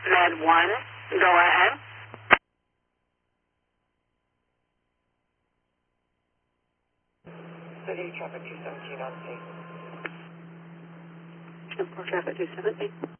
Med 1, go ahead. City traffic 217 on scene. 10-4 traffic 217.